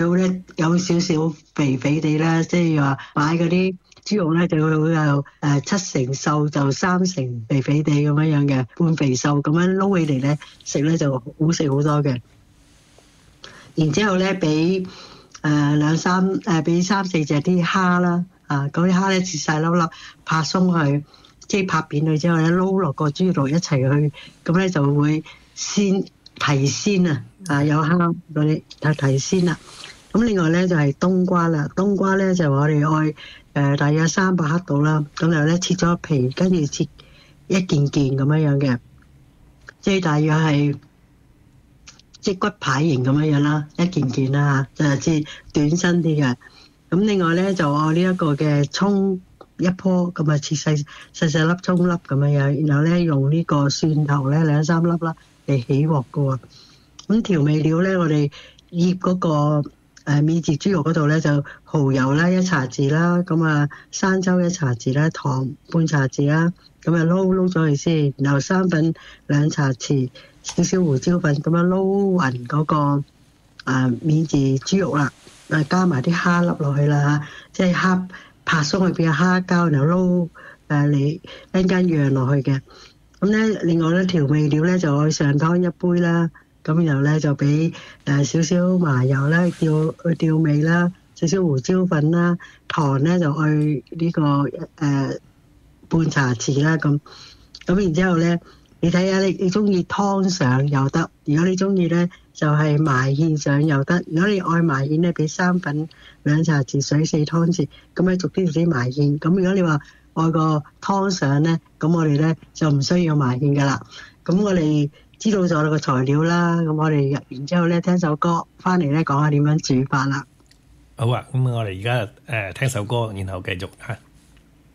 咧有少少肥肥地啦，即係話買嗰啲豬肉咧就會有七成瘦就三成肥肥地咁樣嘅，半肥瘦咁樣撈起嚟咧食咧就好食好多嘅。然之後咧俾俾三四隻啲蝦啦，嗰啲蝦咧切晒粒粒，拍鬆佢，即係拍扁佢之後咧撈落個豬肉一齊去，咁咧就會提鮮有蝦嗰啲就提鮮啦。咁另外咧就係冬瓜啦，冬瓜咧就我哋愛大約300克度啦，咁然後咧切咗皮，跟住切一件件咁樣嘅，即係大約係即骨牌形咁樣啦，一件件啦就係切短身啲嘅。咁另外咧就愛呢一個嘅葱一棵，咁切細粒葱粒咁樣，然後咧用呢個蒜頭咧2-3粒啦嚟起鑊嘅喎。咁調味料咧，我哋醃嗰個免治豬肉嗰度咧就蠔油啦1茶匙啦，咁生抽1茶匙啦，糖半茶匙啦，咁撈咗佢先，然後生粉2茶匙，少少胡椒粉，咁樣撈勻嗰個免治豬肉啦，加埋啲蝦粒落去啦，即係蝦拍鬆佢變蝦膠，然後撈嚟一陣間釀落去嘅。咁咧另外咧調味料咧就愛上湯1杯啦。咁然後咧就俾少少麻油啦，調味啦，少少胡椒粉啦，糖咧就去呢個半茶匙啦。咁然之後咧，你睇下你中意湯上又得，如果你中意咧就係埋芡上又得。如果你愛埋芡咧，俾生粉2茶匙，水4湯匙，咁咧逐啲埋芡。咁如果你話愛個湯上咧，咁我哋咧就唔需要埋芡噶啦。咁我哋知道咗個材料啦，咁我哋入完之後咧聽首歌，翻嚟咧講下點樣煮法啦。 好啊，咁我哋而家聽首歌，然後繼續嚇。